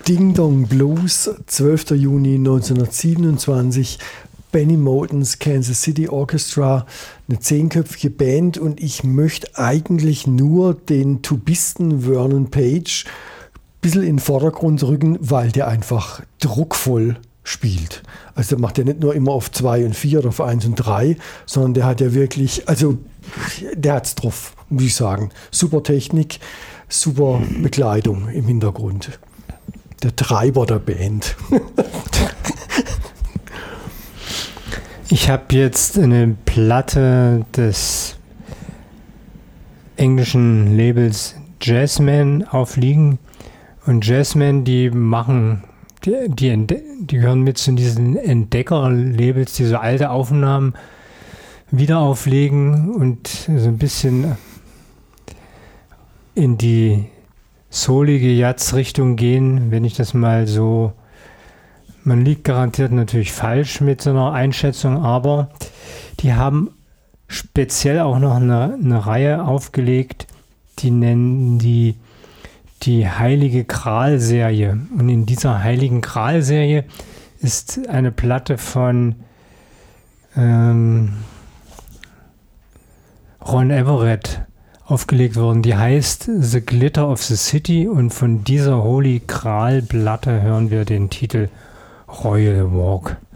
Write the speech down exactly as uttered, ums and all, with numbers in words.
Ding Dong Blues, zwölfter Juni neunzehnhundertsiebenundzwanzig, Benny Moten's Kansas City Orchestra, eine zehnköpfige Band, und ich möchte eigentlich nur den Tubisten Vernon Page ein bisschen in den Vordergrund rücken, weil der einfach druckvoll spielt. Also der macht ja nicht nur immer auf zwei und vier oder auf eins und drei, sondern der hat ja wirklich, also der hat's drauf, muss ich sagen. Super Technik, super Bekleidung im Hintergrund. Der Treiber der Band. Ich habe jetzt eine Platte des englischen Labels Jazzman aufliegen, und Jazzman, die machen, die, die, Entde- die gehören mit zu diesen Entdecker-Labels, die so alte Aufnahmen wieder auflegen und so ein bisschen in die soulige Jazz-Richtung gehen, wenn ich das mal so. Man liegt garantiert natürlich falsch mit so einer Einschätzung, aber die haben speziell auch noch eine, eine Reihe aufgelegt, die nennen die die Heilige Gral-Serie. Und in dieser Heiligen Gral-Serie ist eine Platte von ähm, Ron Everett aufgelegt worden, die heißt The Glitter of the City, und von dieser Holy Grail-Platte hören wir den Titel Royal Walk.